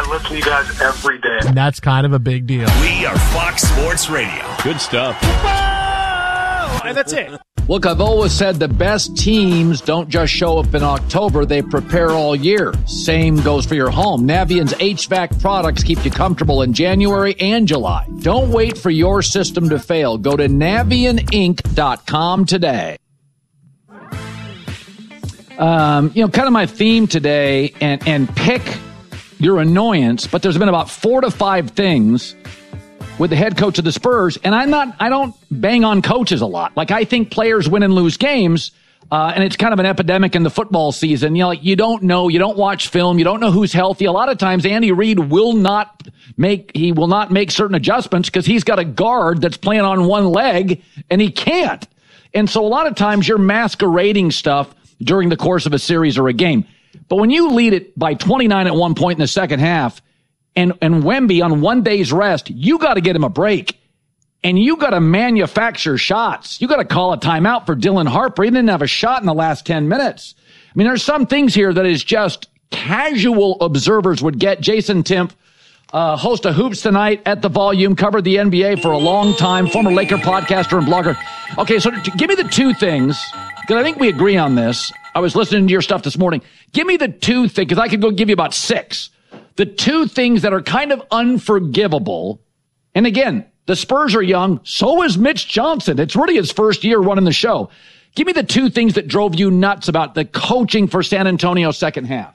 listen to you guys every day. And that's kind of a big deal. We are Fox Sports Radio. Good stuff. Whoa! And that's it. Look, I've always said the best teams don't just show up in October, they prepare all year. Same goes for your home. Navient's HVAC products keep you comfortable in January and July. Don't wait for your system to fail. Go to NavientInc.com today. Kind of my theme today, and pick your annoyance, but there's been about 4 to 5 things with the head coach of the Spurs, and I don't bang on coaches a lot. Like, I think players win and lose games, and it's kind of an epidemic in the football season. You don't know, you don't watch film, you don't know who's healthy. A lot of times Andy Reid will not make certain adjustments because he's got a guard that's playing on one leg, and he can't. And so a lot of times you're masquerading stuff during the course of a series or a game. But when you lead it by 29 at one point in the second half, and Wemby on one day's rest, you got to get him a break. And you got to manufacture shots. You got to call a timeout for Dylan Harper. He didn't have a shot in the last 10 minutes. I mean, there's some things here that is just casual observers would get. Jason Timpf, host of Hoops Tonight at the Volume, covered the NBA for a long time, former Laker podcaster and blogger. Okay, so give me the 2 things, because I think we agree on this. I was listening to your stuff this morning. Give me the 2 things, because I could go give you about 6. The 2 things that are kind of unforgivable. And again, the Spurs are young. So is Mitch Johnson. It's really his first year running the show. Give me the 2 things that drove you nuts about the coaching for San Antonio second half.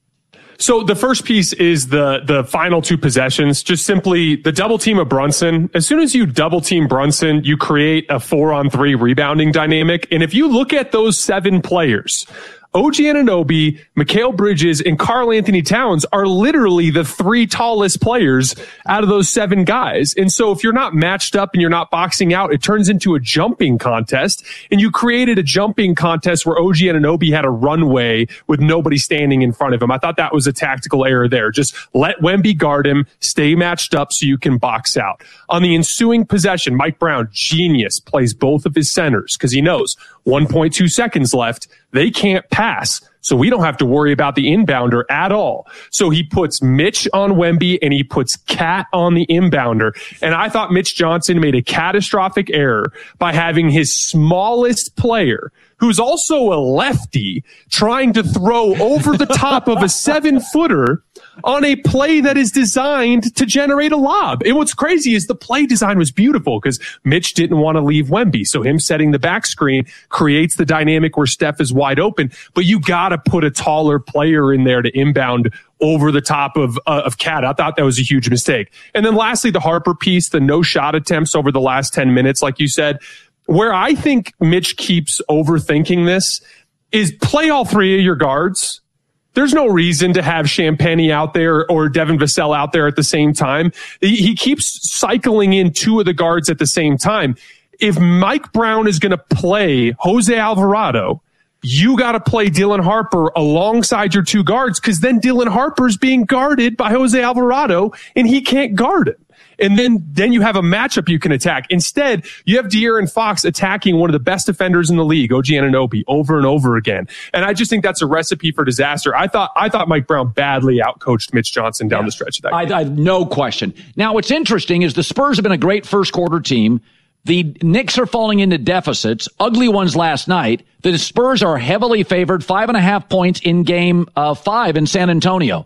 So the first piece is the final 2 possessions, just simply the double team of Brunson. As soon as you double team Brunson, you create a 4-on-3 rebounding dynamic. And if you look at those 7 players, OG Anunoby, Mikal Bridges, and Karl Anthony Towns are literally the 3 tallest players out of those 7 guys. And so if you're not matched up and you're not boxing out, it turns into a jumping contest. And you created a jumping contest where OG Anunoby had a runway with nobody standing in front of him. I thought that was a tactical error there. Just let Wemby guard him, stay matched up so you can box out. On the ensuing possession, Mike Brown, genius, plays both of his centers because he knows 1.2 seconds left. They can't pass, so we don't have to worry about the inbounder at all. So he puts Mitch on Wemby and he puts Cat on the inbounder. And I thought Mitch Johnson made a catastrophic error by having his smallest player, who's also a lefty, trying to throw over the top of a 7-footer on a play that is designed to generate a lob. And what's crazy is the play design was beautiful because Mitch didn't want to leave Wemby. So him setting the back screen creates the dynamic where Steph is wide open, but you got to put a taller player in there to inbound over the top of Cat. I thought that was a huge mistake. And then lastly, the Harper piece, the no shot attempts over the last 10 minutes, like you said. Where I think Mitch keeps overthinking this is play all 3 of your guards. There's no reason to have Champagnie out there or Devin Vassell out there at the same time. He keeps cycling in 2 of the guards at the same time. If Mike Brown is going to play Jose Alvarado, you got to play Dylan Harper alongside your 2 guards, because then Dylan Harper's being guarded by Jose Alvarado and he can't guard him. And then you have a matchup you can attack. Instead, you have De'Aaron Fox attacking one of the best defenders in the league, OG Anunoby, over and over again. And I just think that's a recipe for disaster. I thought Mike Brown badly outcoached Mitch Johnson down the stretch of that game. No question. Now, what's interesting is the Spurs have been a great first quarter team. The Knicks are falling into deficits, ugly ones last night. The Spurs are heavily favored, 5.5 points in game 5 in San Antonio.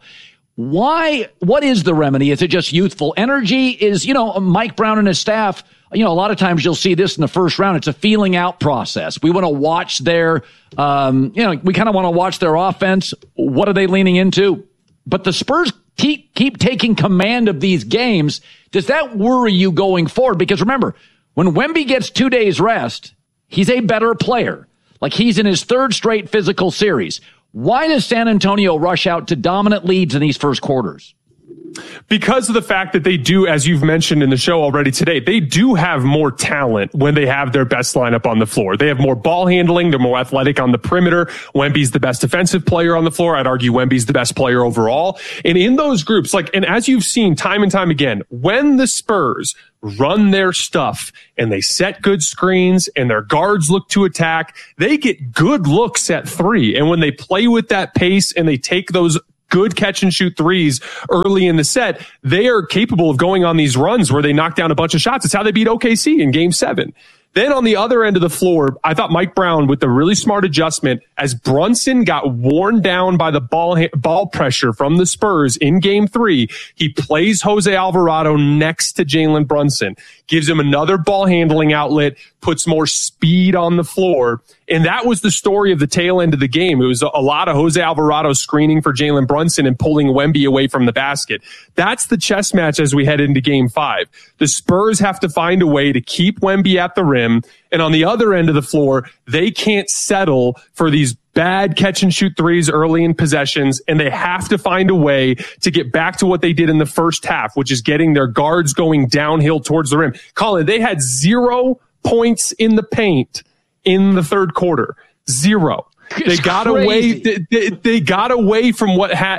Why? What is the remedy? Is it just youthful energy? Is, Mike Brown and his staff, a lot of times you'll see this in the first round. It's a feeling out process. We want to watch their, we kind of want to watch their offense. What are they leaning into? But the Spurs keep taking command of these games. Does that worry you going forward? Because remember, when Wemby gets 2 days rest, he's a better player. Like, he's in his 3rd straight physical series. Why does San Antonio rush out to dominant leads in these first quarters? Because of the fact that they do, as you've mentioned in the show already today, they do have more talent when they have their best lineup on the floor. They have more ball handling. They're more athletic on the perimeter. Wemby's the best defensive player on the floor. I'd argue Wemby's the best player overall. And in those groups, and as you've seen time and time again, when the Spurs run their stuff and they set good screens and their guards look to attack, they get good looks at 3. And when they play with that pace and they take those good catch and shoot threes early in the set, they are capable of going on these runs where they knock down a bunch of shots. It's how they beat OKC in Game 7. Then on the other end of the floor, I thought Mike Brown with the really smart adjustment as Brunson got worn down by the ball pressure from the Spurs in Game 3, he plays Jose Alvarado next to Jalen Brunson, gives him another ball handling outlet, puts more speed on the floor. And that was the story of the tail end of the game. It was a lot of Jose Alvarado screening for Jalen Brunson and pulling Wemby away from the basket. That's the chess match as we head into Game 5. The Spurs have to find a way to keep Wemby at the rim. And on the other end of the floor, they can't settle for these bad catch and shoot threes early in possessions, and they have to find a way to get back to what they did in the first half, which is getting their guards going downhill towards the rim. Colin, they had 0 points in the paint in the third quarter. 0. They got away. They got away from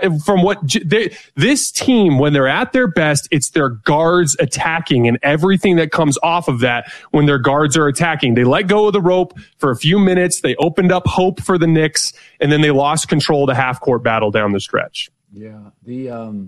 this team when they're at their best. It's their guards attacking and everything that comes off of that when their guards are attacking. They let go of the rope for a few minutes. They opened up hope for the Knicks, and then they lost control of the half court battle down the stretch. Yeah. The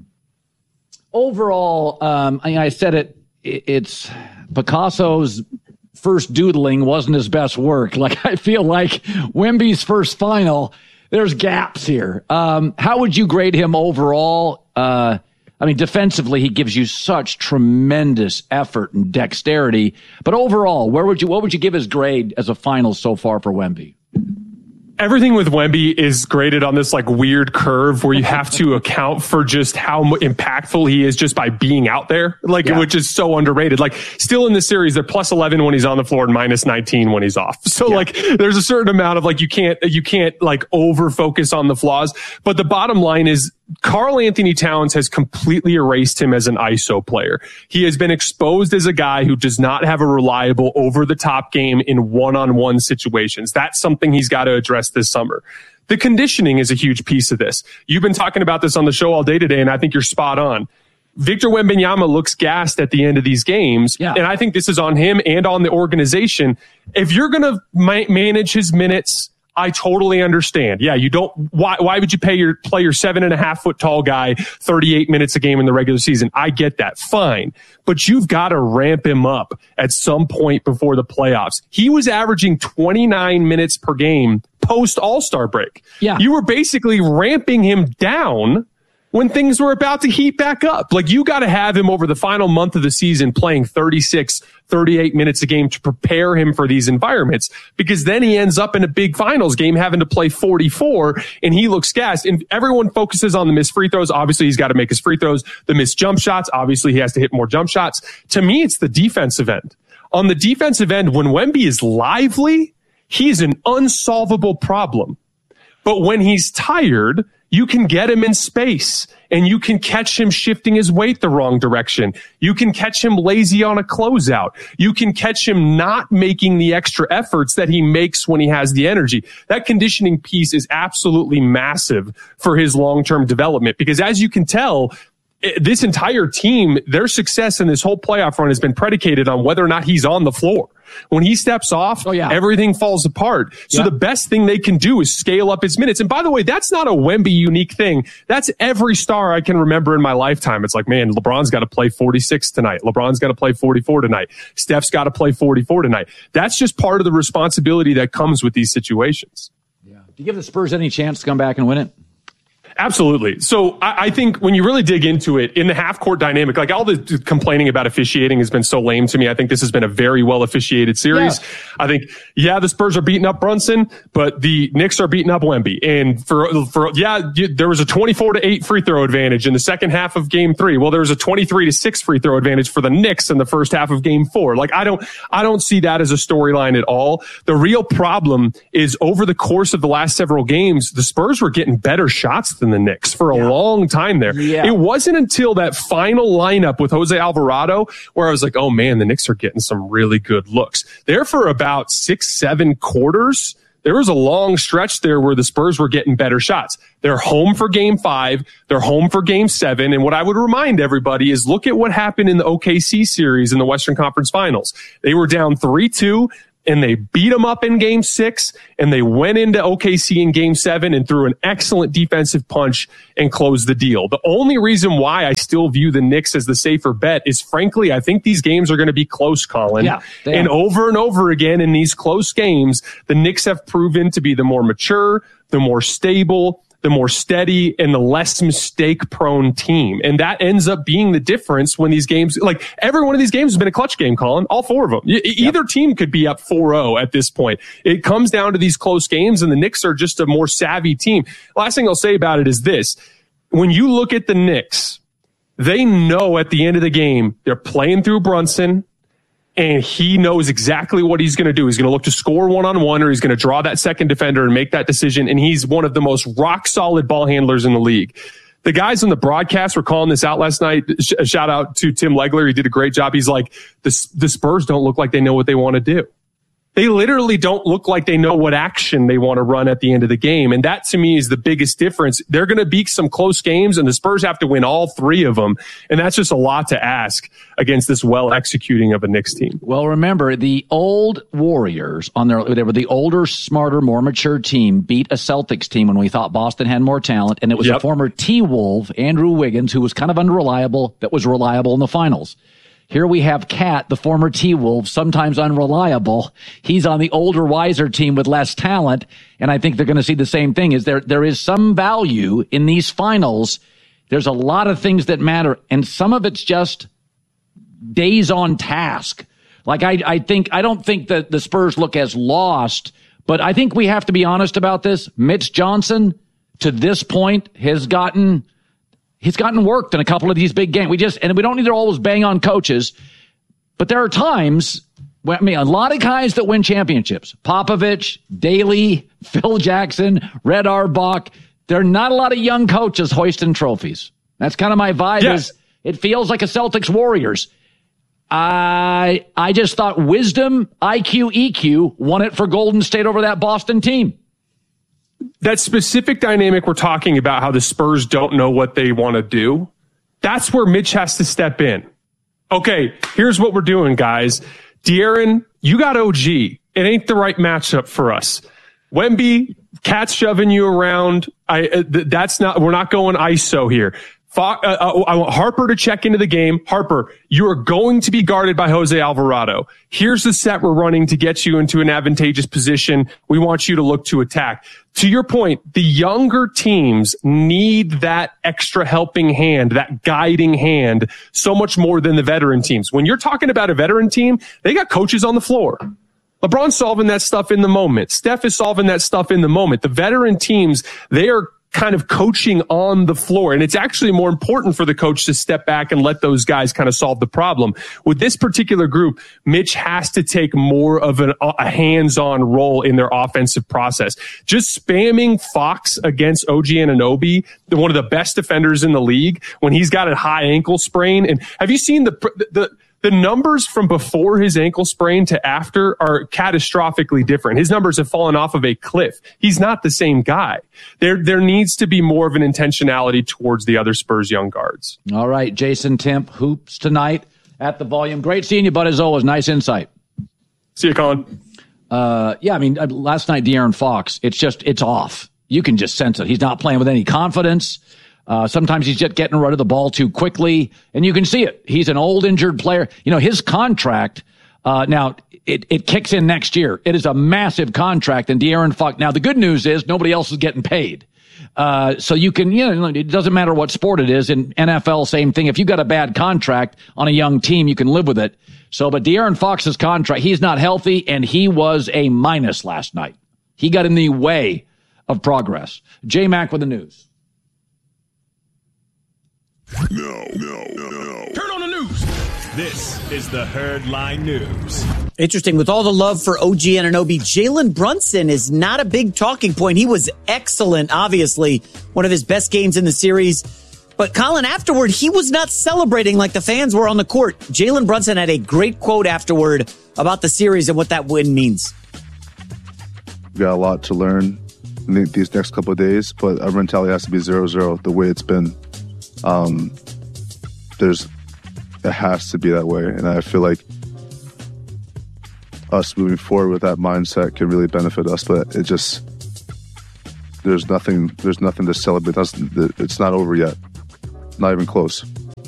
overall, I said it. It's Picasso's first doodling wasn't his best work. Like, I feel like Wemby's first final, there's gaps here. How would you grade him overall? Defensively, he gives you such tremendous effort and dexterity. But overall, what would you give his grade as a final so far for Wemby? Everything with Wemby is graded on this like weird curve where you have to account for just how impactful he is just by being out there, which is so underrated. Like, still in this series, they're plus 11 when he's on the floor and minus 19 when he's off. So there's a certain amount of you can't like over focus on the flaws. But the bottom line is Karl Anthony Towns has completely erased him as an ISO player. He has been exposed as a guy who does not have a reliable over-the-top game in one-on-one situations. That's something he's got to address this summer. The conditioning is a huge piece of this. You've been talking about this on the show all day today, and I think you're spot on. Victor Wembanyama looks gassed at the end of these games, and I think this is on him and on the organization. If you're going to manage his minutes, I totally understand. Yeah, you don't. Why would you play your 7.5 foot tall guy 38 minutes a game in the regular season? I get that. Fine. But you've got to ramp him up at some point before the playoffs. He was averaging 29 minutes per game post All-Star break. Yeah. You were basically ramping him down when things were about to heat back up. Like, you got to have him over the final month of the season playing 36, 38 minutes a game to prepare him for these environments, because then he ends up in a big finals game having to play 44 and he looks gassed. And everyone focuses on the missed free throws. Obviously, he's got to make his free throws. The missed jump shots. Obviously, he has to hit more jump shots. To me, it's the defensive end. On the defensive end, when Wemby is lively, he's an unsolvable problem. But when he's tired, you can get him in space and you can catch him shifting his weight the wrong direction. You can catch him lazy on a closeout. You can catch him not making the extra efforts that he makes when he has the energy. That conditioning piece is absolutely massive for his long-term development, because as you can tell, this entire team, their success in this whole playoff run has been predicated on whether or not he's on the floor. When he steps off, everything falls apart. So the best thing they can do is scale up his minutes. And by the way, that's not a Wemby unique thing. That's every star I can remember in my lifetime. It's like, man, LeBron's got to play 46 tonight. LeBron's got to play 44 tonight. Steph's got to play 44 tonight. That's just part of the responsibility that comes with these situations. Yeah. Do you give the Spurs any chance to come back and win it? Absolutely. So I think when you really dig into it, in the half-court dynamic, like, all the complaining about officiating has been so lame to me. I think this has been a very well-officiated series. Yeah. I think, the Spurs are beating up Brunson, but the Knicks are beating up Wemby. And there was a 24-8 free throw advantage in the second half of Game 3. Well, there was a 23-6 free throw advantage for the Knicks in the first half of Game 4. Like, I don't see that as a storyline at all. The real problem is, over the course of the last several games, the Spurs were getting better shots than the Knicks for a long time there. Yeah. It wasn't until that final lineup with Jose Alvarado where I was like, oh man, the Knicks are getting some really good looks. There for about 6-7 quarters, there was a long stretch there where the Spurs were getting better shots. They're home for Game 5. They're home for Game 7. And what I would remind everybody is, look at what happened in the OKC series in the Western Conference Finals. They were down 3-2. and they beat them up in game 6, and they went into OKC in game 7 and threw an excellent defensive punch and closed the deal. The only reason why I still view the Knicks as the safer bet is, frankly, I think these games are going to be close, Colin. Yeah, and over again in these close games, the Knicks have proven to be the more mature, the more stable, the more steady, and the less mistake-prone team. And that ends up being the difference when these games, like every one of these games has been a clutch game, Colin, all 4 of them. Either team could be up 4-0 at this point. It comes down to these close games, and the Knicks are just a more savvy team. Last thing I'll say about it is this. When you look at the Knicks, they know at the end of the game, they're playing through Brunson, and he knows exactly what he's going to do. He's going to look to score one-on-one, or he's going to draw that second defender and make that decision. And he's one of the most rock-solid ball handlers in the league. The guys on the broadcast were calling this out last night. Shout out to Tim Legler. He did a great job. He's like, the Spurs don't look like they know what they want to do. They literally don't look like they know what action they want to run at the end of the game. And that, to me, is the biggest difference. They're going to beat some close games, and the Spurs have to win all 3 of them. And that's just a lot to ask against this well-executing of a Knicks team. Well, remember, the old Warriors, they were the older, smarter, more mature team, beat a Celtics team when we thought Boston had more talent. And it was a former T-Wolf, Andrew Wiggins, who was kind of unreliable, that was reliable in the finals. Here we have Cat, the former T-Wolf, sometimes unreliable. He's on the older, wiser team with less talent, and I think they're going to see the same thing. Is there is some value in these finals. There's a lot of things that matter, and some of it's just days on task. Like I don't think that the Spurs look as lost, but I think we have to be honest about this. Mitch Johnson, to this point, has gotten worked in a couple of these big games. We don't need to always bang on coaches, but there are times when, a lot of guys that win championships, Popovich, Daly, Phil Jackson, Red Auerbach, there are not a lot of young coaches hoisting trophies. That's kind of my vibe. Yes. It feels like a Celtics Warriors. I just thought wisdom, IQ, EQ won it for Golden State over that Boston team. That specific dynamic we're talking about, how the Spurs don't know what they want to do, that's where Mitch has to step in. Okay, here's what we're doing, guys. De'Aaron, you got OG. It ain't the right matchup for us. Wemby, Cat's shoving you around. We're not going ISO here. I want Harper to check into the game. Harper, you are going to be guarded by Jose Alvarado. Here's the set we're running to get you into an advantageous position. We want you to look to attack. To your point, the younger teams need that extra helping hand, that guiding hand, so much more than the veteran teams. When you're talking about a veteran team, they got coaches on the floor. LeBron's solving that stuff in the moment. Steph is solving that stuff in the moment. The veteran teams, they are kind of coaching on the floor. And it's actually more important for the coach to step back and let those guys kind of solve the problem. With this particular group, Mitch has to take more of a hands-on role in their offensive process. Just spamming Fox against OG Anunoby, one of the best defenders in the league, when he's got a high ankle sprain. And have you seen the numbers from before his ankle sprain to after are catastrophically different. His numbers have fallen off of a cliff. He's not the same guy. There needs to be more of an intentionality towards the other Spurs young guards. All right, Jason Temp, hoops tonight at the Volume. Great seeing you, bud, as always. Nice insight. See you, Colin. Last night, De'Aaron Fox, it's off. You can just sense it. He's not playing with any confidence. Sometimes he's just getting rid of the ball too quickly, and you can see it. He's an old injured player. You know, his contract, now it kicks in next year. It is a massive contract, and De'Aaron Fox. Now, the good news is nobody else is getting paid. So you can, it doesn't matter what sport it is. In NFL, same thing. If you got a bad contract on a young team, you can live with it. But De'Aaron Fox's contract, he's not healthy, and he was a minus last night. He got in the way of progress. J-Mac with the news. No. Turn on the news. This is the Herd Line News. Interesting. With all the love for OG Anunoby, Jalen Brunson is not a big talking point. He was excellent, obviously, one of his best games in the series. But Colin, afterward, he was not celebrating like the fans were on the court. Jalen Brunson had a great quote afterward about the series and what that win means. We got a lot to learn in these next couple of days, but our mentality has to be 0-0 the way it's been. It has to be that way, and I feel like us moving forward with that mindset can really benefit us. But it just, there's nothing to celebrate. It's not over yet. Not even close.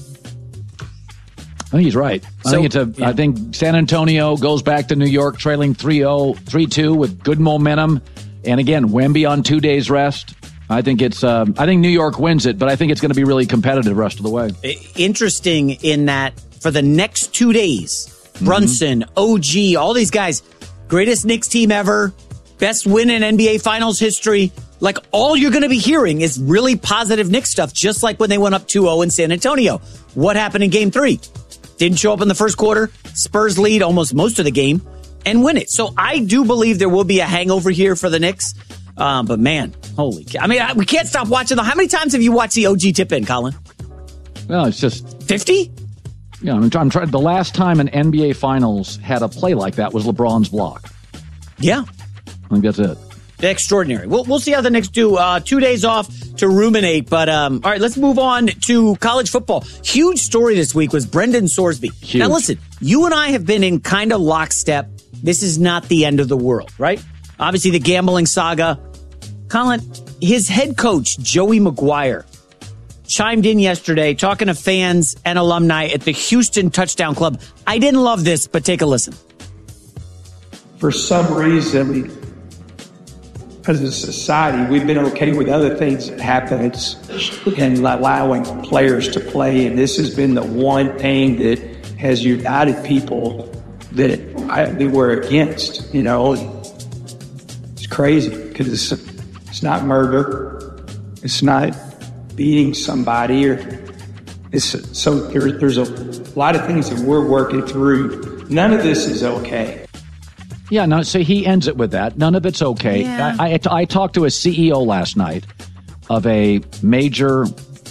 I think he's right. I think San Antonio goes back to New York trailing 3-2 with good momentum. And again, Wemby on 2 days rest. I think New York wins it, but I think it's going to be really competitive the rest of the way. Interesting in that for the next 2 days, Brunson, OG, all these guys, greatest Knicks team ever, best win in NBA Finals history. Like, all you're going to be hearing is really positive Knicks stuff, just like when they went up 2-0 in San Antonio. What happened in Game 3? Didn't show up in the first quarter. Spurs lead almost most of the game and win it. So I do believe there will be a hangover here for the Knicks. But man, holy cow. I mean, we can't stop watching them. How many times have you watched the OG tip in, Colin? Well, it's just 50? Yeah, I'm trying. The last time an NBA Finals had a play like that was LeBron's block. Yeah. I think that's it. Extraordinary. We'll see how the Knicks do. 2 days off to ruminate. But all right, let's move on to college football. Huge story this week was Brendan Sorsby. Huge. Now listen, you and I have been in kind of lockstep. This is not the end of the world, right? Obviously, the gambling saga. Colin, his head coach, Joey McGuire, chimed in yesterday talking to fans and alumni at the Houston Touchdown Club. I didn't love this, but take a listen. For some reason, as a society, we've been okay with other things that happen and allowing players to play. And this has been the one thing that has united people that we're against. You know, it's crazy because it's not murder. It's not beating somebody. So there's a lot of things that we're working through. None of this is okay. Yeah, no, so he ends it with that. None of it's okay. Yeah. I talked to a CEO last night of a major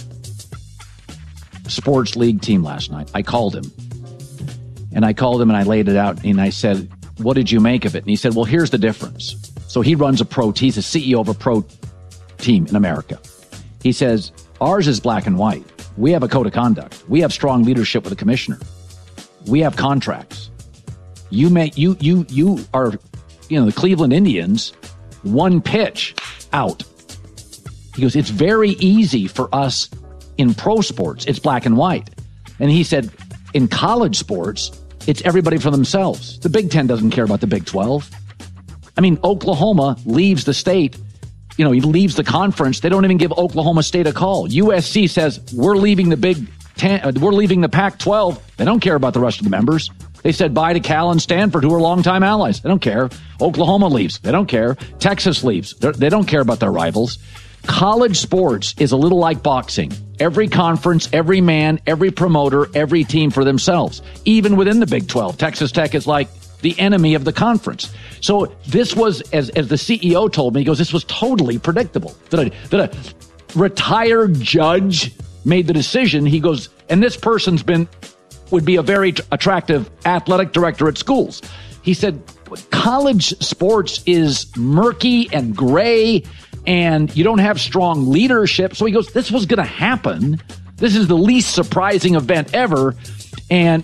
sports league team last night. I called him. And I laid it out and I said, what did you make of it? And he said, well, here's the difference. So he runs he's a CEO of a pro team in America. He says, ours is black and white. We have a code of conduct. We have strong leadership with the commissioner. We have contracts. You are, the Cleveland Indians, one pitch out. He goes, it's very easy for us in pro sports. It's black and white. And he said, in college sports, it's everybody for themselves. The Big Ten doesn't care about the Big 12. I mean, Oklahoma leaves the state. He leaves the conference. They don't even give Oklahoma State a call. USC says, we're leaving the Big Ten. We're leaving the Pac-12. They don't care about the rest of the members. They said bye to Cal and Stanford, who are longtime allies. They don't care. Oklahoma leaves. They don't care. Texas leaves. They don't care about their rivals. College sports is a little like boxing. Every conference, every man, every promoter, every team for themselves. Even within the Big 12, Texas Tech is like the enemy of the conference. So this was, as the CEO told me, he goes, this was totally predictable. That a retired judge made the decision. He goes, and this person's would be a very attractive athletic director at schools. He said, college sports is murky and gray, and you don't have strong leadership. So he goes, this was going to happen. This is the least surprising event ever. And,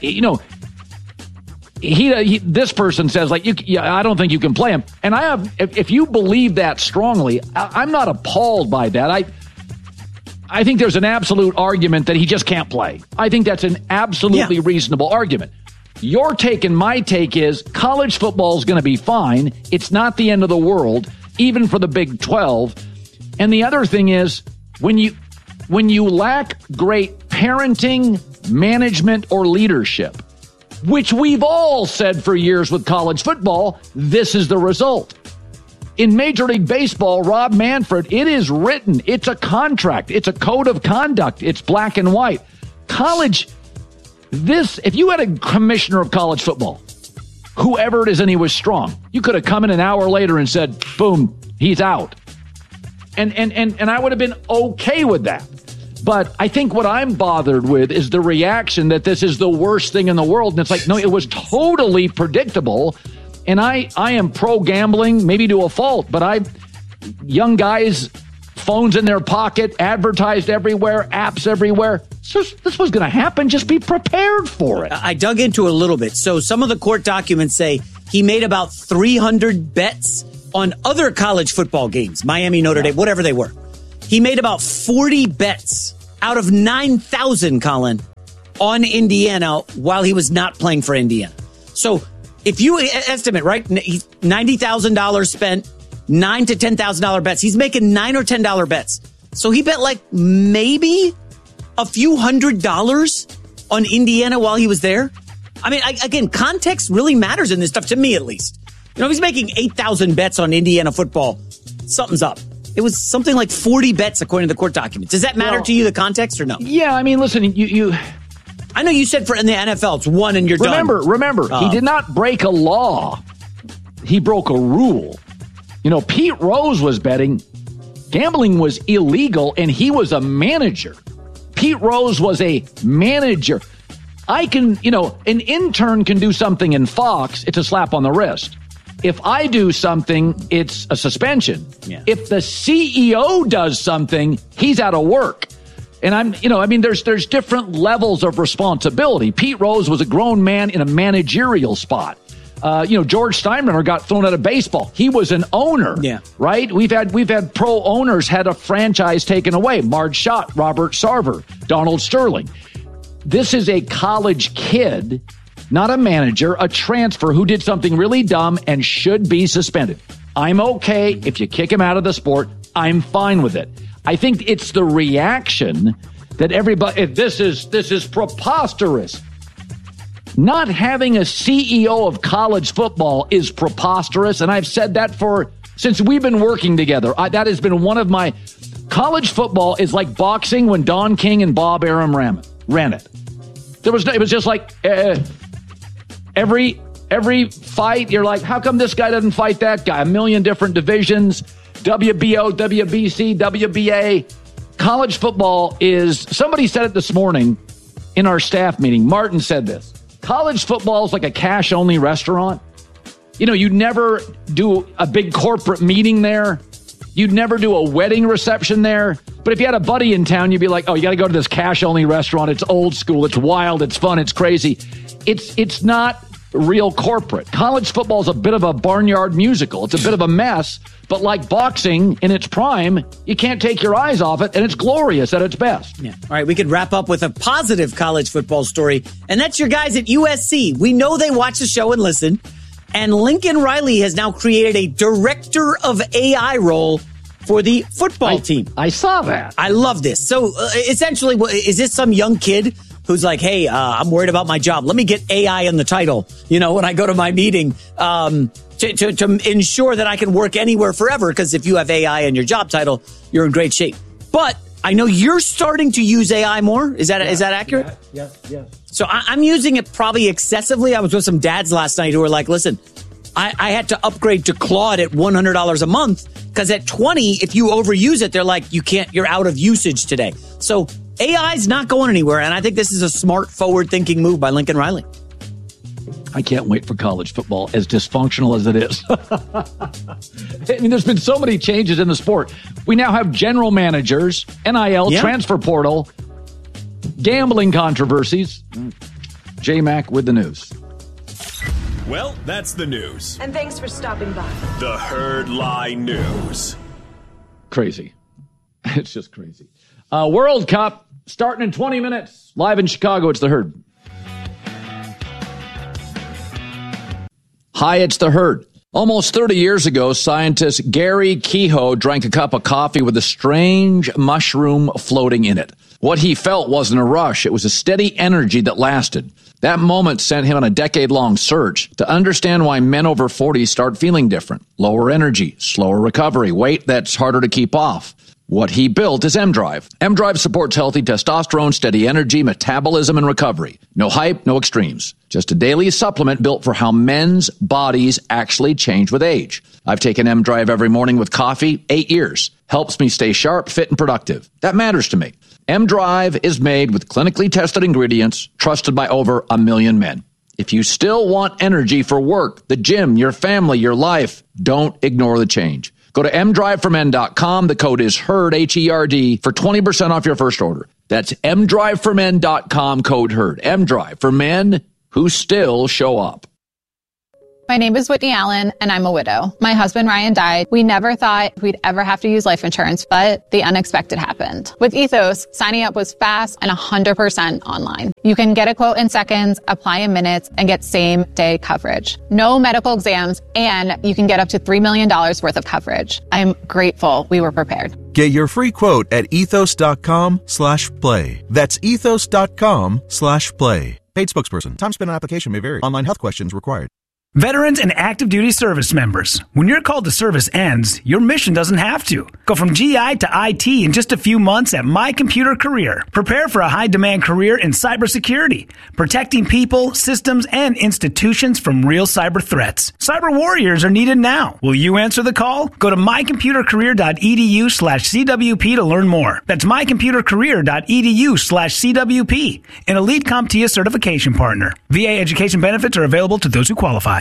this person says, I don't think you can play him. And if you believe that strongly, I'm not appalled by that. I think there's an absolute argument that he just can't play. I think that's an absolutely reasonable argument. Your take and my take is college football is going to be fine. It's not the end of the world, even for the Big 12. And the other thing is, when you lack great parenting, management, or leadership, which we've all said for years with college football, this is the result. In Major League Baseball, Rob Manfred, it is written. It's a contract. It's a code of conduct. It's black and white. College, if you had a commissioner of college football, whoever it is, and he was strong, you could have come in an hour later and said, boom, he's out. And I would have been okay with that. But I think what I'm bothered with is the reaction that this is the worst thing in the world. And it's like, no, it was totally predictable. And I am pro-gambling, maybe to a fault, but young guys, phones in their pocket, advertised everywhere, apps everywhere. So this was going to happen. Just be prepared for it. I dug into it a little bit. So some of the court documents say he made about 300 bets on other college football games, Miami, Notre Dame, whatever they were. He made about 40 bets out of 9,000, Colin, on Indiana while he was not playing for Indiana. So if you estimate, right, $90,000 spent, $9,000 to $10,000 bets. He's making $9 or $10 bets. So he bet like maybe a few $100s on Indiana while he was there. I mean, again, context really matters in this stuff, to me at least. You know, if he's making 8,000 bets on Indiana football, something's up. It was something like 40 bets according to the court documents. Does that matter to you, the context, or no? Yeah, I mean, listen, you I know you said in the NFL, it's one and you're done. Remember, he did not break a law. He broke a rule. You know, Pete Rose was betting. Gambling was illegal, and he was a manager. Pete Rose was a manager. an intern can do something in Fox. It's a slap on the wrist. If I do something, it's a suspension. Yeah. If the CEO does something, he's out of work. And there's different levels of responsibility. Pete Rose was a grown man in a managerial spot. George Steinbrenner got thrown out of baseball. He was an owner, right? We've had pro owners had a franchise taken away. Marge Schott, Robert Sarver, Donald Sterling. This is a college kid, not a manager, a transfer who did something really dumb and should be suspended. I'm okay if you kick him out of the sport. I'm fine with it. I think it's the reaction that everybody, this is preposterous. Not having a CEO of college football is preposterous, and I've said that since we've been working together. That has been one of my... College football is like boxing when Don King and Bob Arum ran it. It was just like every fight, you're like, how come this guy doesn't fight that guy? A million different divisions, WBO, WBC, WBA. College football is... Somebody said it this morning in our staff meeting. Martin said this. College football is like a cash-only restaurant. You know, you'd never do a big corporate meeting there. You'd never do a wedding reception there. But if you had a buddy in town, you'd be like, oh, you got to go to this cash-only restaurant. It's old school. It's wild. It's fun. It's crazy. It's not real corporate. College football is a bit of a barnyard musical. It's a bit of a mess. But like boxing in its prime, you can't take your eyes off it, and it's glorious at its best. Yeah. All right, we could wrap up with a positive college football story, and that's your guys at USC. We know they watch the show and listen, and Lincoln Riley has now created a director of AI role for the football team. I saw that. I love this. So essentially, is this some young kid who's like, hey, I'm worried about my job. Let me get AI in the title, when I go to my meeting, to ensure that I can work anywhere forever. Because if you have AI in your job title, you're in great shape. But I know you're starting to use AI more. Is that accurate? Yes. So I'm using it probably excessively. I was with some dads last night who were like, listen, I had to upgrade to Claude at $100 a month because at 20, if you overuse it, they're like, you're out of usage today. So AI is not going anywhere. And I think this is a smart, forward-thinking move by Lincoln Riley. I can't wait for college football, as dysfunctional as it is. I mean, there's been so many changes in the sport. We now have general managers, NIL, transfer portal, gambling controversies. J-Mac with the news. Well, that's the news. And thanks for stopping by. The Herd Lie News. Crazy. It's just crazy. World Cup starting in 20 minutes. Live in Chicago, it's The Herd. Hi, it's The Herd. Almost 30 years ago, scientist Gary Kehoe drank a cup of coffee with a strange mushroom floating in it. What he felt wasn't a rush. It was a steady energy that lasted. That moment sent him on a decade-long search to understand why men over 40 start feeling different. Lower energy, slower recovery, weight that's harder to keep off. What he built is M-Drive. M-Drive supports healthy testosterone, steady energy, metabolism, and recovery. No hype, no extremes. Just a daily supplement built for how men's bodies actually change with age. I've taken M-Drive every morning with coffee, 8 years. Helps me stay sharp, fit, and productive. That matters to me. M-Drive is made with clinically tested ingredients, trusted by over 1 million men. If you still want energy for work, the gym, your family, your life, don't ignore the change. Go to mdriveformen.com. The code is HERD, H-E-R-D, for 20% off your first order. That's mdriveformen.com, code HERD. M-Drive for men who still show up. My name is Whitney Allen, and I'm a widow. My husband, Ryan, died. We never thought we'd ever have to use life insurance, but the unexpected happened. With Ethos, signing up was fast and 100% online. You can get a quote in seconds, apply in minutes, and get same-day coverage. No medical exams, and you can get up to $3 million worth of coverage. I'm grateful we were prepared. Get your free quote at ethos.com/play. That's ethos.com/play. Paid spokesperson. Time spent on application may vary. Online health questions required. Veterans and active duty service members, when your call to service ends, your mission doesn't have to. Go from GI to IT in just a few months at My Computer Career. Prepare for a high-demand career in cybersecurity, protecting people, systems, and institutions from real cyber threats. Cyber warriors are needed now. Will you answer the call? Go to mycomputercareer.edu/CWP to learn more. That's mycomputercareer.edu/CWP, an Elite CompTIA certification partner. VA education benefits are available to those who qualify.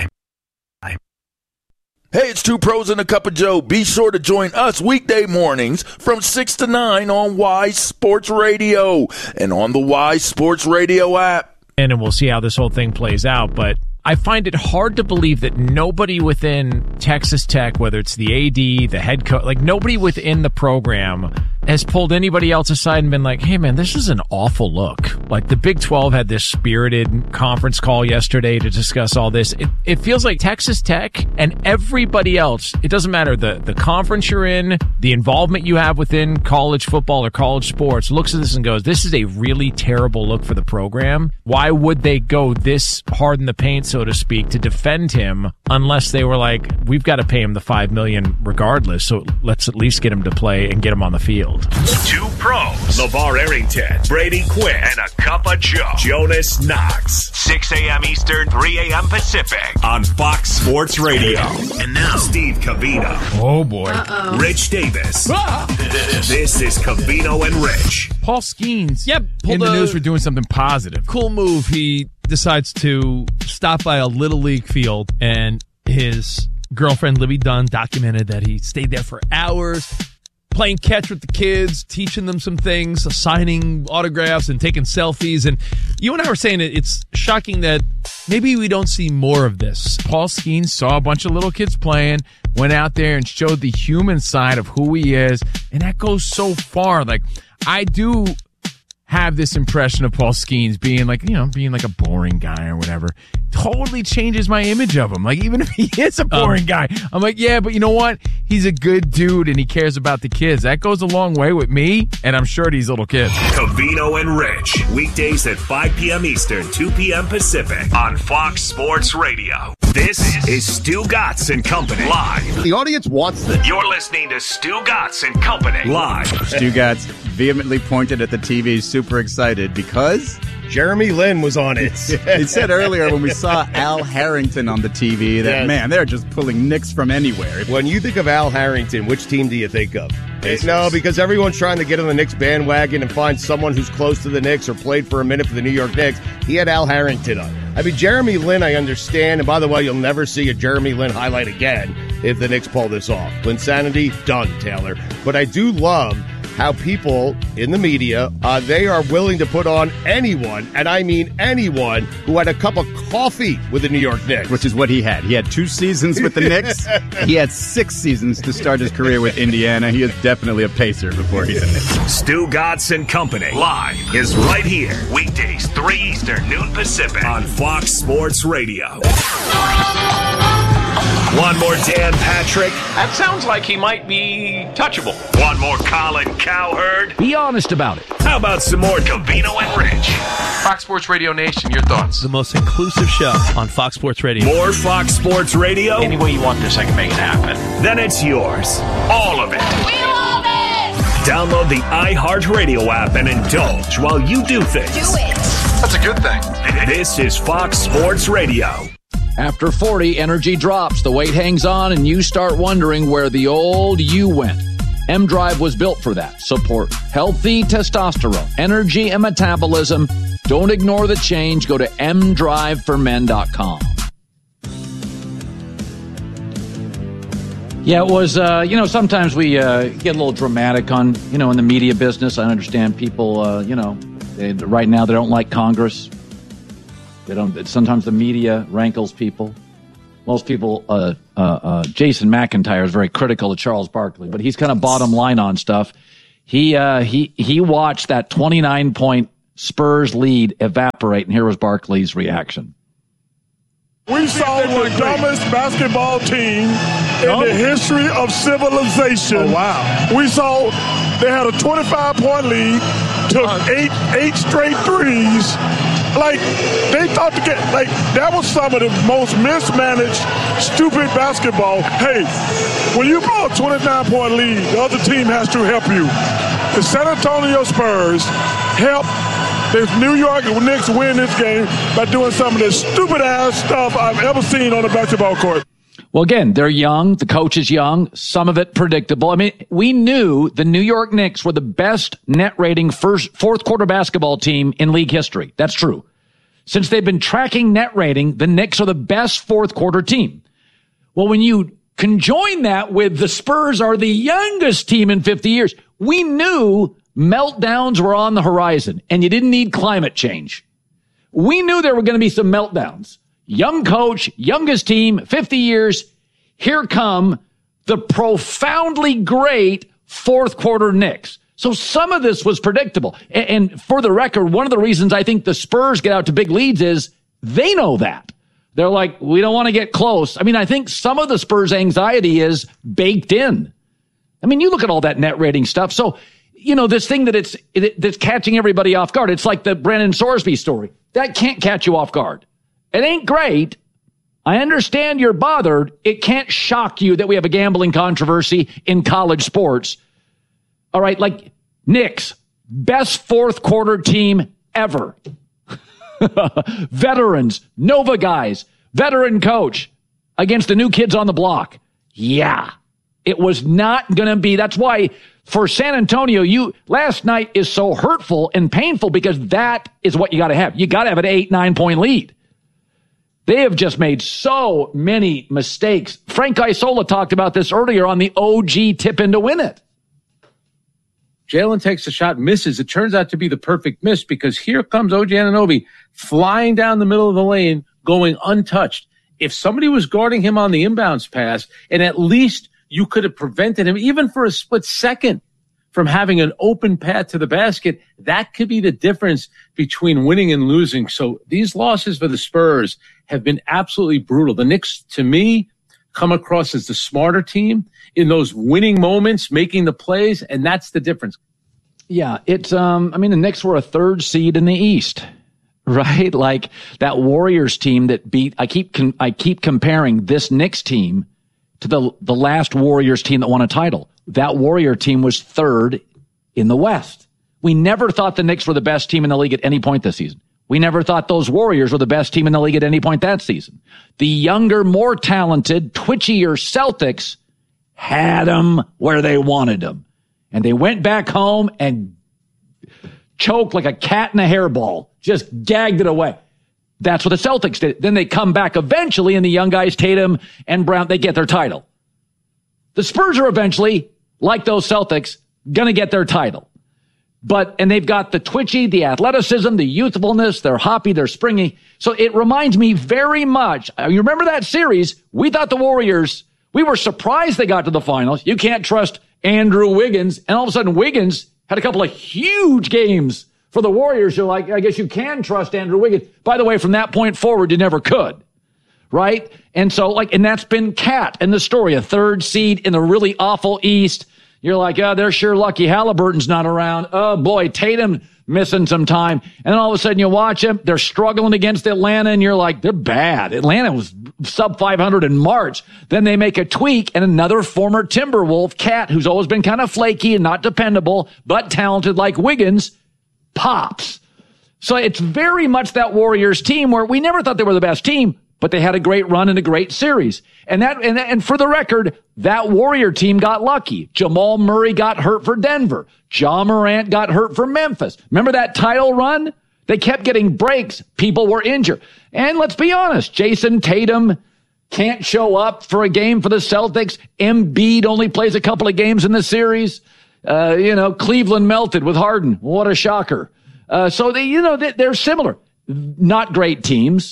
Hey, it's Two Pros and a Cup of Joe. Be sure to join us weekday mornings from 6 to 9 on Wise Sports Radio and on the Wise Sports Radio app. And we'll see how this whole thing plays out, but I find it hard to believe that nobody within Texas Tech, whether it's the AD, the head coach, like nobody within the program has pulled anybody else aside and been like, hey man, this is an awful look. Like the Big 12 had this spirited conference call yesterday to discuss all this. It feels like Texas Tech and everybody else, it doesn't matter the conference you're in, the involvement you have within college football or college sports, looks at this and goes, this is a really terrible look for the program. Why would they go this hard in the paint, so to speak, to defend him unless they were like, we've got to pay him the $5 million regardless, so let's at least get him to play and get him on the field. Two pros, LeVar Arrington, Brady Quinn, and a cup of Joe, Jonas Knox. 6 a.m. Eastern, 3 a.m. Pacific on Fox Sports Radio. And now, Steve Covino. Oh, boy. Uh-oh. Rich Davis. This is Covino and Rich. Paul Skeens in the news for doing something positive. Cool move. He decides to stop by a Little League field, and his girlfriend, Libby Dunn, documented that he stayed there for hours, playing catch with the kids, teaching them some things, signing autographs and taking selfies. And you and I were saying it's shocking that maybe we don't see more of this. Paul Skeens saw a bunch of little kids playing, went out there and showed the human side of who he is, and that goes so far. Like, I do have this impression of Paul Skeens being like a boring guy or whatever. Totally changes my image of him. Like, even if he is a boring guy, I'm like, yeah, but you know what? He's a good dude and he cares about the kids. That goes a long way with me, and I'm sure these little kids. Covino and Rich, weekdays at 5 p.m. Eastern, 2 p.m. Pacific on Fox Sports Radio. This is Stu Gatz and Company live. The audience wants this. You're listening to Stu Gatz and Company live. Stu Gatz vehemently pointed at the TV, super excited because Jeremy Lin was on it. He said earlier when we saw Al Harrington on the TV that, man, they're just pulling Knicks from anywhere. When you think of Al Harrington, which team do you think of? No, because everyone's trying to get on the Knicks bandwagon and find someone who's close to the Knicks or played for a minute for the New York Knicks. He had Al Harrington on. I mean, Jeremy Lin, I understand. And by the way, you'll never see a Jeremy Lin highlight again if the Knicks pull this off. Linsanity, done, Taylor. But I do love how people in the media, they are willing to put on anyone, and I mean anyone, who had a cup of coffee with the New York Knicks. Which is what he had. He had 2 seasons with the Knicks. He had 6 seasons to start his career with Indiana. He is definitely a Pacer before he's a Knick. Stu Gatz and Company live is right here. Weekdays, 3 Eastern, noon Pacific on Fox Sports Radio. One more Dan Patrick. That sounds like he might be touchable. One more Colin Cowherd. Be honest about it. How about some more Covino and Rich? Fox Sports Radio Nation, your thoughts? The most inclusive show on Fox Sports Radio. More Fox Sports Radio? Any way you want this, I can make it happen. Then it's yours. All of it. We love it! Download the iHeartRadio app and indulge while you do things. Do it. That's a good thing. This is Fox Sports Radio. After 40, energy drops, the weight hangs on, and you start wondering where the old you went. M-Drive was built for that. Support healthy testosterone, energy, and metabolism. Don't ignore the change. Go to mdriveformen.com. Yeah, it was, sometimes we get a little dramatic on, in the media business. I understand people, right now they don't like Congress. Sometimes the media rankles people. most people, Jason McIntyre is very critical of Charles Barkley, but he's kind of bottom line on stuff. He watched that 29-point Spurs lead evaporate, and here was Barkley's reaction. We saw the dumbest basketball team in the history of civilization. Oh, wow. We saw they had a 25-point lead, took eight straight threes. Like, they thought to get, like, that was some of the most mismanaged, stupid basketball. Hey, when you blow a 29-point lead, the other team has to help you. The San Antonio Spurs help the New York Knicks win this game by doing some of the stupid-ass stuff I've ever seen on a basketball court. Well, again, they're young. The coach is young. Some of it predictable. I mean, we knew the New York Knicks were the best net rating fourth quarter basketball team in league history. That's true. Since they've been tracking net rating, the Knicks are the best fourth quarter team. Well, when you conjoin that with the Spurs are the youngest team in 50 years, we knew meltdowns were on the horizon, and you didn't need climate change. We knew there were going to be some meltdowns. Young coach, youngest team, 50 years. Here come the profoundly great fourth quarter Knicks. So some of this was predictable. And for the record, one of the reasons I think the Spurs get out to big leads is they know that. They're like, we don't want to get close. I mean, I think some of the Spurs' anxiety is baked in. I mean, you look at all that net rating stuff. So, you know, this thing that's catching everybody off guard. It's like the Brandon Sorsby story. That can't catch you off guard. It ain't great. I understand you're bothered. It can't shock you that we have a gambling controversy in college sports. All right, like Knicks, best fourth quarter team ever. Veterans, Nova guys, veteran coach against the new kids on the block. Yeah, it was not going to be. That's why for San Antonio, last night is so hurtful and painful because that is what you got to have. You got to have an 8-9 point lead. They have just made so many mistakes. Frank Isola talked about this earlier on the OG tip in to win it. Jalen takes a shot, misses. It turns out to be the perfect miss because here comes OG Anunoby flying down the middle of the lane, going untouched. If somebody was guarding him on the inbounds pass, and at least you could have prevented him, even for a split second, from having an open path to the basket, that could be the difference between winning and losing. So these losses for the Spurs have been absolutely brutal. The Knicks, to me, come across as the smarter team in those winning moments, making the plays, and that's the difference. Yeah, it's, the Knicks were a third seed in the East, right? Like that Warriors team that beat, I keep comparing this Knicks team to the last Warriors team that won a title. That Warrior team was third in the West. We never thought the Knicks were the best team in the league at any point this season. We never thought those Warriors were the best team in the league at any point that season. The younger, more talented, twitchier Celtics had them where they wanted them. And they went back home and choked like a cat in a hairball, just gagged it away. That's what the Celtics did. Then they come back eventually, and the young guys, Tatum and Brown, they get their title. The Spurs are eventually, like those Celtics, going to get their title. And they've got the twitchy, the athleticism, the youthfulness, they're hoppy, they're springy. So it reminds me very much. You remember that series? We thought the Warriors, we were surprised they got to the finals. You can't trust Andrew Wiggins. And all of a sudden, Wiggins had a couple of huge games for the Warriors. You're like, I guess you can trust Andrew Wiggins. By the way, from that point forward, you never could. Right? And so, and that's been Cat in the story, a third seed in the really awful East. You're like, they're sure lucky Halliburton's not around. Oh, boy, Tatum missing some time. And then all of a sudden you watch them. They're struggling against Atlanta, and you're like, they're bad. Atlanta was sub 500 in March. Then they make a tweak, and another former Timberwolf, Cat, who's always been kind of flaky and not dependable, but talented like Wiggins, pops. So it's very much that Warriors team where we never thought they were the best team, but they had a great run and a great series. And for the record, that Warrior team got lucky. Jamal Murray got hurt for Denver. Ja Morant got hurt for Memphis. Remember that title run? They kept getting breaks. People were injured. And let's be honest, Jason Tatum can't show up for a game for the Celtics. Embiid only plays a couple of games in the series. Cleveland melted with Harden. What a shocker. So they're similar. Not great teams.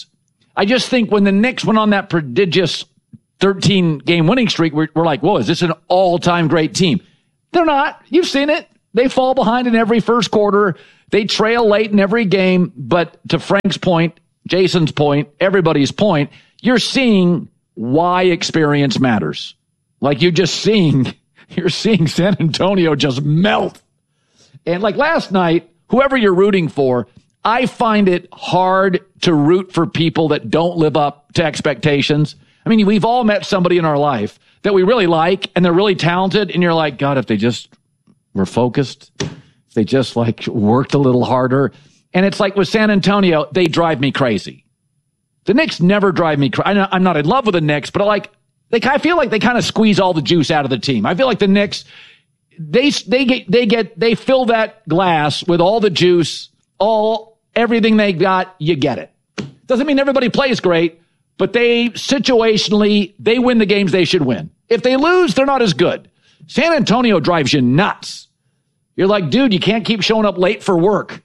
I just think when the Knicks went on that prodigious 13-game winning streak, we're like, whoa, is this an all-time great team? They're not. You've seen it. They fall behind in every first quarter. They trail late in every game. But to Frank's point, Jason's point, everybody's point, you're seeing why experience matters. Like you're seeing San Antonio just melt. And like last night, whoever you're rooting for, I find it hard to root for people that don't live up to expectations. I mean, we've all met somebody in our life that we really like and they're really talented. And you're like, God, if they just were focused, if they just like worked a little harder. And it's like with San Antonio, they drive me crazy. The Knicks never drive me crazy. I'm not in love with the Knicks, but I feel like they kind of squeeze all the juice out of the team. I feel like the Knicks, they fill that glass with all the juice, everything they got, you get it. Doesn't mean everybody plays great, but they win the games they should win. If they lose, they're not as good. San Antonio drives you nuts. You're like, dude, you can't keep showing up late for work.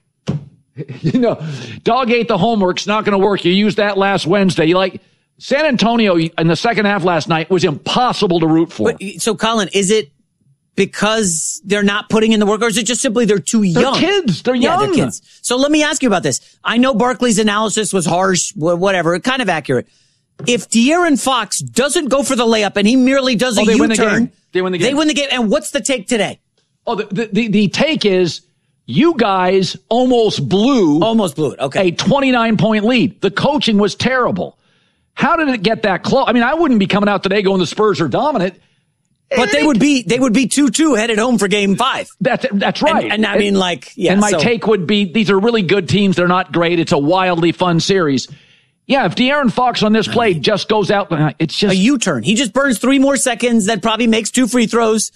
Dog ate the homework's not going to work. You used that last Wednesday. San Antonio in the second half last night was impossible to root for. So, Colin, is it because they're not putting in the work, or is it just simply they're too young? They're kids. They're young. Yeah, they're kids. So let me ask you about this. I know Barkley's analysis was harsh, whatever, kind of accurate. If De'Aaron Fox doesn't go for the layup and he merely does a U-turn, they win the game. They win the game. And what's the take today? Oh, the take is you guys almost blew it. Okay. A 29-point lead. The coaching was terrible. How did it get that close? I mean, I wouldn't be coming out today going the Spurs are dominant. But they would be 2-2 headed home for game 5. That's right. And I mean, And my take would be, these are really good teams. They're not great. It's a wildly fun series. Yeah, if De'Aaron Fox on this play just goes out, it's just a U-turn. He just burns 3 more seconds. That probably makes 2 free throws.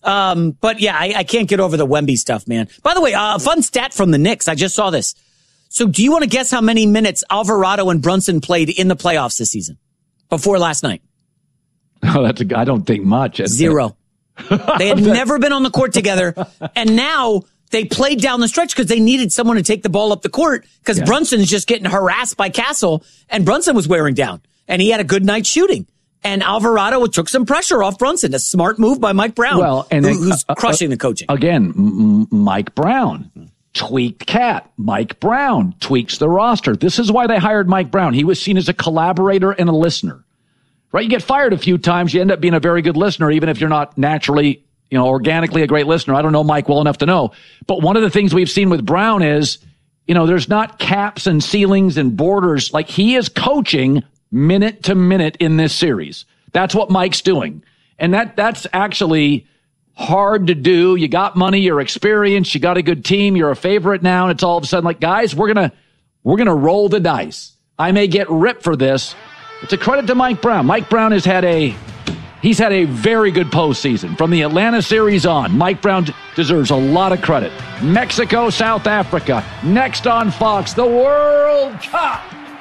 But yeah, I can't get over the Wemby stuff, man. By the way, a fun stat from the Knicks. I just saw this. So do you want to guess how many minutes Alvarado and Brunson played in the playoffs this season before last night? Oh, I don't think much. 0. They had never been on the court together. And now they played down the stretch because they needed someone to take the ball up the court because Brunson is just getting harassed by Castle, and Brunson was wearing down and he had a good night shooting. And Alvarado took some pressure off Brunson. A smart move by Mike Brown, who's crushing the coaching. Again, Mike Brown. Tweaked cat. Mike Brown tweaks the roster. This is why they hired Mike Brown. He was seen as a collaborator and a listener. Right? You get fired a few times, you end up being a very good listener, even if you're not naturally, organically a great listener. I don't know Mike well enough to know. But one of the things we've seen with Brown is, there's not caps and ceilings and borders. Like, he is coaching minute to minute in this series. That's what Mike's doing. And that's actually hard to do. You got money, you're experienced, you got a good team, you're a favorite now, and it's all of a sudden like, guys, we're gonna roll the dice. I may get ripped for this. It's a credit to Mike Brown. Mike Brown has had a very good postseason. From the Atlanta series on, Mike Brown deserves a lot of credit. Mexico, South Africa, next on Fox, the World Cup.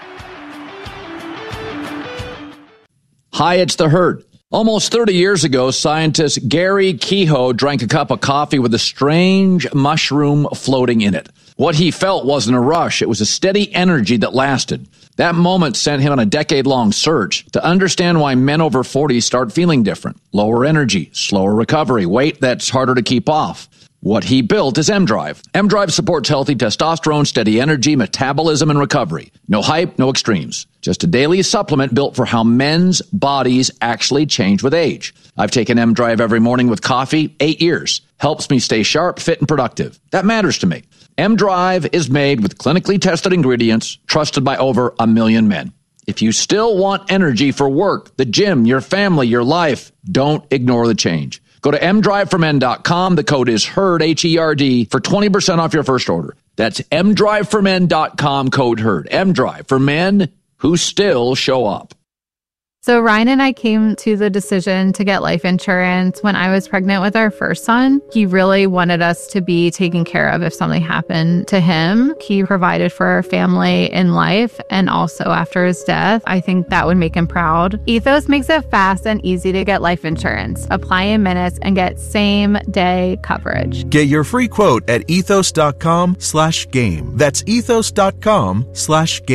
Hi, it's The Herd. Almost 30 years ago, scientist Gary Kehoe drank a cup of coffee with a strange mushroom floating in it. What he felt wasn't a rush. It was a steady energy that lasted. That moment sent him on a decade-long search to understand why men over 40 start feeling different. Lower energy, slower recovery, weight that's harder to keep off. What he built is M-Drive. M-Drive supports healthy testosterone, steady energy, metabolism, and recovery. No hype, no extremes. Just a daily supplement built for how men's bodies actually change with age. I've taken M-Drive every morning with coffee, 8 years. Helps me stay sharp, fit, and productive. That matters to me. M-Drive is made with clinically tested ingredients, trusted by over 1 million men. If you still want energy for work, the gym, your family, your life, don't ignore the change. Go to mdriveformen.com. The code is HERD, H-E-R-D, for 20% off your first order. That's mdriveformen.com, code HERD. M-Drive for men who still show up. So Ryan and I came to the decision to get life insurance when I was pregnant with our first son. He really wanted us to be taken care of if something happened to him. He provided for our family in life and also after his death. I think that would make him proud. Ethos makes it fast and easy to get life insurance. Apply in minutes and get same-day coverage. Get your free quote at ethos.com/game. That's ethos.com/game.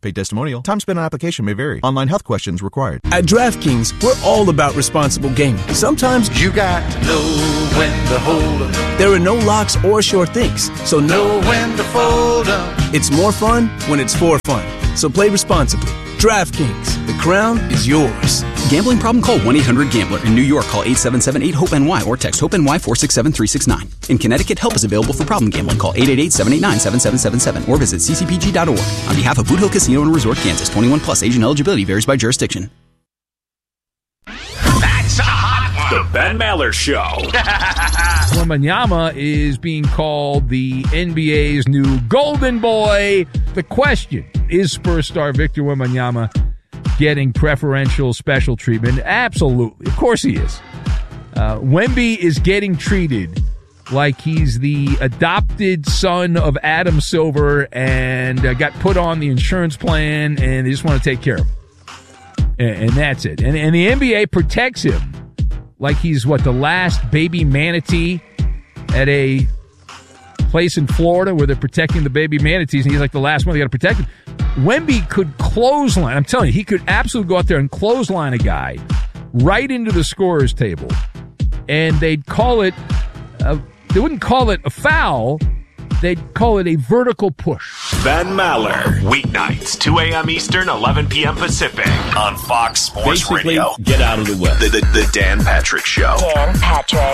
Paid testimonial. Time spent on application may vary. Online health questions required. At DraftKings, we're all about responsible gaming. Sometimes you got to know when to hold up. There are no locks or sure things, so know when to fold up. It's more fun when it's for fun. So play responsibly. DraftKings, the crown is yours. Gambling problem? Call 1-800-GAMBLER. In New York, call 877-8-HOPE-NY or text HOPE-NY 467-369. In Connecticut, help is available for problem gambling. Call 888-789-7777 or visit ccpg.org. On behalf of Boot Hill Casino and Resort, Kansas, 21 plus, age and eligibility varies by jurisdiction. That's a hot one. The Ben Maller Show. Wembanyama is being called the NBA's new golden boy. The question, is Spurs star Victor Wembanyama getting preferential special treatment? Absolutely. Of course he is. Wemby is getting treated like he's the adopted son of Adam Silver and got put on the insurance plan and they just want to take care of him. And that's it. And the NBA protects him like he's, the last baby manatee at a place in Florida where they're protecting the baby manatees, and he's like the last one they got to protect him. Wemby could clothesline. I'm telling you, he could absolutely go out there and clothesline a guy right into the scorer's table, and they'd call it, they wouldn't call it a foul, they'd call it a vertical push. Ben Maller, weeknights, 2 a.m. Eastern, 11 p.m. Pacific, on Fox Sports Radio. Get out of the way. The Dan Patrick Show. Dan Patrick.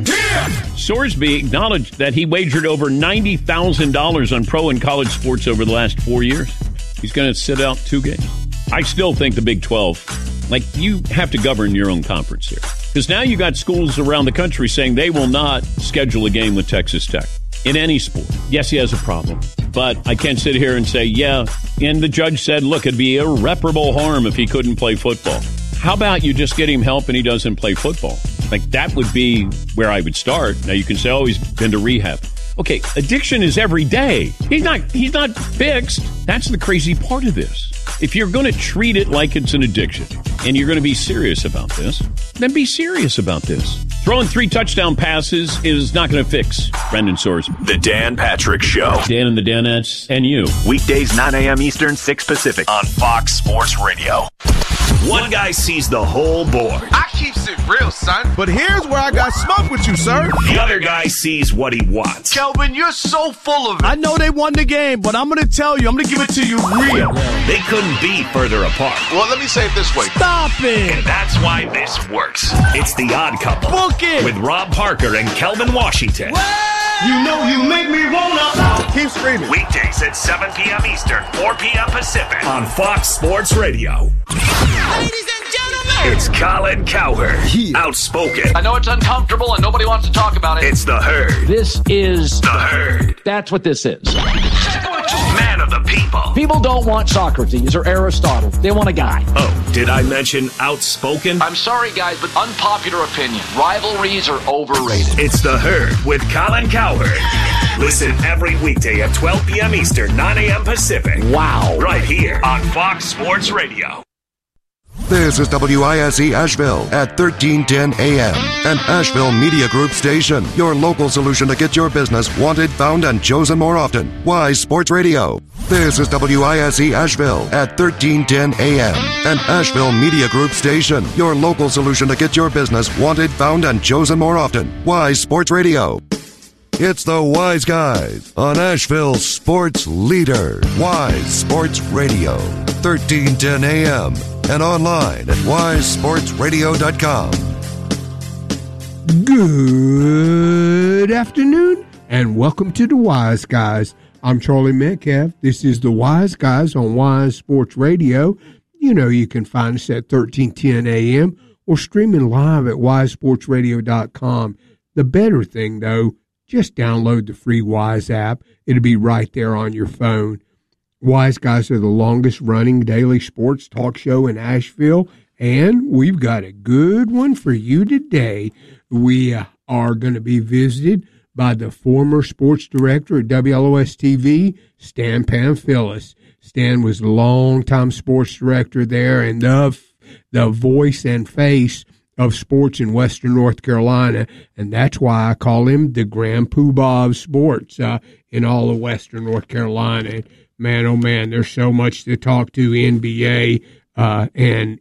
Sorsby acknowledged that he wagered over $90,000 on pro and college sports over the last 4 years. He's going to sit out 2 games. I still think the Big 12, you have to govern your own conference here. Because now you got schools around the country saying they will not schedule a game with Texas Tech. In any sport. Yes, he has a problem. But I can't sit here and say, yeah. And the judge said, look, it'd be irreparable harm if he couldn't play football. How about you just get him help and he doesn't play football? That would be where I would start. Now you can say, oh, he's been to rehab. Okay, addiction is every day. He's not fixed. That's the crazy part of this. If you're going to treat it like it's an addiction and you're going to be serious about this, then be serious about this. Throwing 3 touchdown passes is not going to fix Brendan Sorsby. The Dan Patrick Show. Dan and the Danettes and you. Weekdays, 9 a.m. Eastern, 6 Pacific, on Fox Sports Radio. One guy sees the whole board. I keeps it real, son. But here's where I got smoke with you, sir. The other guy sees what he wants. Kelvin, you're so full of it. I know they won the game, but I'm going to tell you, I'm going to give it to you real. They couldn't be further apart. Well, let me say it this way. Stop it. And that's why this works. It's The Odd Couple. Book it. With Rob Parker and Kelvin Washington. You know you make me wanna. Keep screaming. Weekdays at 7 p.m. Eastern, 4 p.m. Pacific, on Fox Sports Radio. Ladies and gentlemen, it's Colin Cowherd. Outspoken. I know it's uncomfortable and nobody wants to talk about it. It's The Herd. This is The Herd. That's what this is. Man of the people. People don't want Socrates or Aristotle. They want a guy. Oh, did I mention outspoken? I'm sorry, guys, but unpopular opinion. Rivalries are overrated. It's The Herd with Colin Cowherd. Listen every weekday at 12 p.m. Eastern, 9 a.m. Pacific. Wow. Right here on Fox Sports Radio. This is WISE Asheville at 1310 AM, an Asheville Media Group station. Your local solution to get your business wanted, found, and chosen more often. Wise Sports Radio. This is WISE Asheville at 1310 AM, an Asheville Media Group station. Your local solution to get your business wanted, found, and chosen more often. Wise Sports Radio. It's the Wise Guys on Asheville's sports leader. Wise Sports Radio, 1310 AM. And online at wisesportsradio.com. Good afternoon, and welcome to the Wise Guys. I'm Charlie Metcalf. This is the Wise Guys on Wise Sports Radio. You know you can find us at 1310 a.m. or streaming live at wisesportsradio.com. The better thing, though, just download the free Wise app. It'll be right there on your phone. Wise Guys are the longest-running daily sports talk show in Asheville, and we've got a good one for you today. We are going to be visited by the former sports director at WLOS-TV, Stan Pamphilis. Stan was a long-time sports director there and the voice and face of sports in Western North Carolina, and that's why I call him the Grand Poobah of sports in all of Western North Carolina. man, oh man, there's so much to talk to. NBA and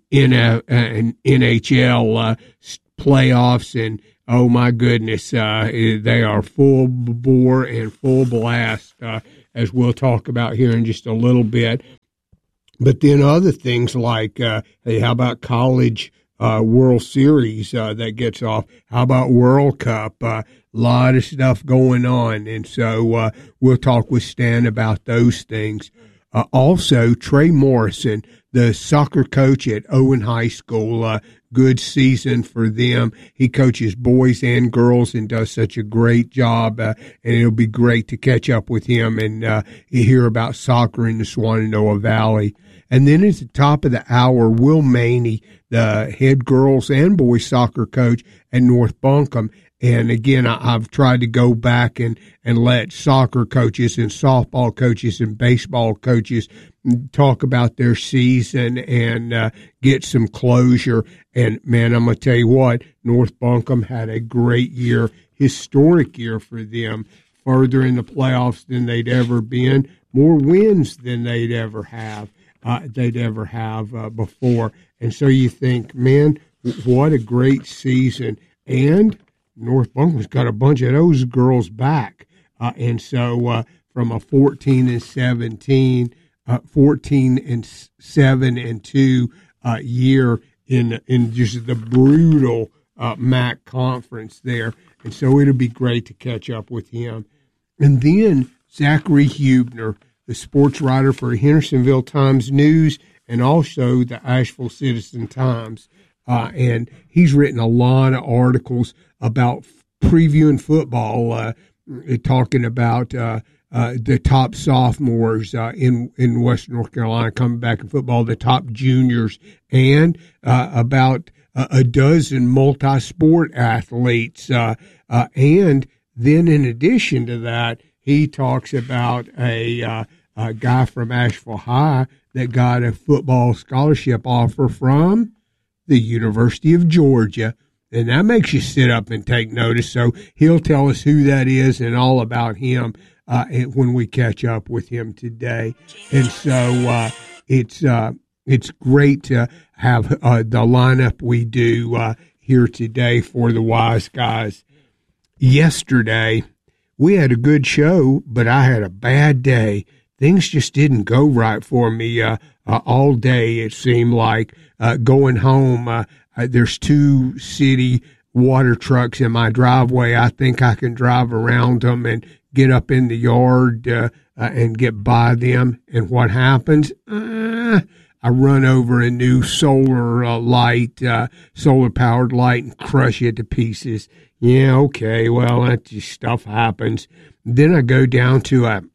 NHL playoffs, and oh my goodness, they are full bore and full blast, as we'll talk about here in just a little bit. But then other things like, hey, how about college World Series that gets off? How about World Cup? Lot of stuff going on, and so we'll talk with Stan about those things. Also, Trey Morrison, the soccer coach at Owen High School, good season for them. He coaches boys and girls and does such a great job, and it'll be great to catch up with him and hear about soccer in the Shenandoah Valley. And then at the top of the hour, Will Maney, the head girls and boys soccer coach at North Buncombe. And again, I've tried to go back and let soccer coaches and softball coaches and baseball coaches talk about their season and get some closure. And, man, I'm going to tell you what, North Buncombe had a great year, historic year for them, further in the playoffs than they'd ever been, more wins than they'd ever have before. And so you think, man, what a great season. And North Buncombe's got a bunch of those girls back. And so from a 14-7 and 2 year in just the brutal MAC conference there. And so it'll be great to catch up with him. And then Zachary Hubner, the sports writer for Hendersonville Times News and also the Asheville Citizen Times. And he's written a lot of articles about previewing football, talking about the top sophomores in Western North Carolina coming back in football, the top juniors, and about a dozen multi-sport athletes. And then in addition to that, he talks about a guy from Asheville High that got a football scholarship offer from the University of Georgia. And that makes you sit up and take notice. So he'll tell us who that is and all about him when we catch up with him today. And so it's great to have the lineup we do here today for the Wise Guys. Yesterday, we had a good show, but I had a bad day. Things just didn't go right for me all day, it seemed like. Going home, there's 2 city water trucks in my driveway. I think I can drive around them and get up in the yard and get by them. And what happens? I run over a new solar light, solar-powered light, and crush it to pieces. Yeah, okay, well, that just stuff happens. Then I go down to a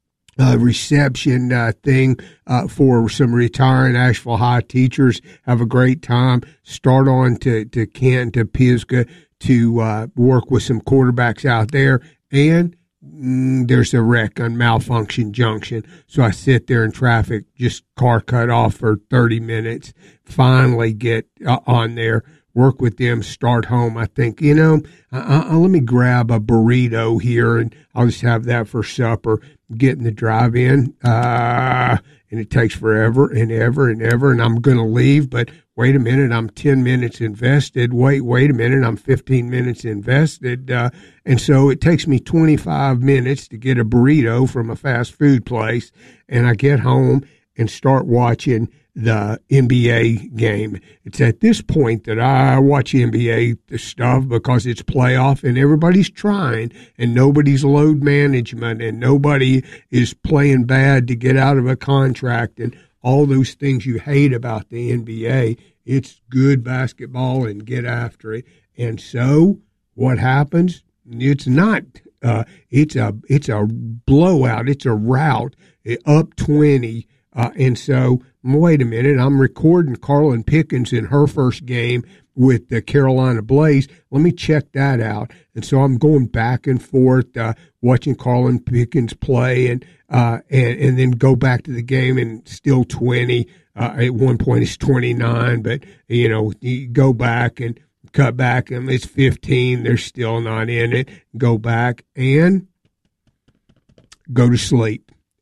reception thing for some retiring Asheville High teachers. Have a great time. Start on to Kent, to Pisgah, to work with some quarterbacks out there. And there's a wreck on Malfunction Junction. So I sit there in traffic, just car cut off for 30 minutes. Finally get on there, work with them, start home. I think, let me grab a burrito here and I'll just have that for supper. Get in the drive-in, and it takes forever and ever and ever, and I'm going to leave, but wait a minute, I'm 10 minutes invested. Wait a minute, I'm 15 minutes invested. And so it takes me 25 minutes to get a burrito from a fast food place, and I get home and start watching the NBA game. It's at this point that I watch NBA stuff because it's playoff and everybody's trying and nobody's load management and nobody is playing bad to get out of a contract and all those things you hate about the NBA. It's good basketball and get after it. And so what happens? It's not. It's a blowout. It's a rout. Up 20. And so, wait a minute, I'm recording Carlin Pickens in her first game with the Carolina Blaze. Let me check that out. And so I'm going back and forth, watching Carlin Pickens play and then go back to the game and still 20. At one point it's 29, but, you go back and cut back and it's 15. They're still not in it. Go back and go to sleep.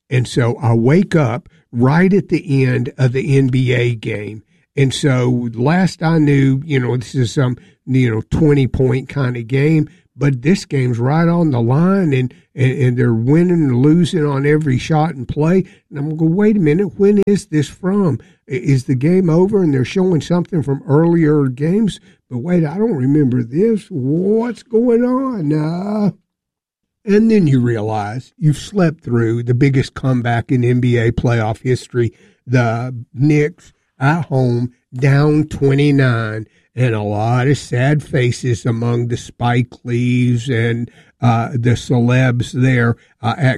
And so I wake up right at the end of the NBA game. And so last I knew, this is some, 20-point kind of game. But this game's right on the line, and they're winning and losing on every shot and play. And I'm going to go, wait a minute, when is this from? Is the game over and they're showing something from earlier games? But wait, I don't remember this. What's going on? And then you realize you've slept through the biggest comeback in NBA playoff history. The Knicks at home down 29. And a lot of sad faces among the Spike Lees and the celebs there at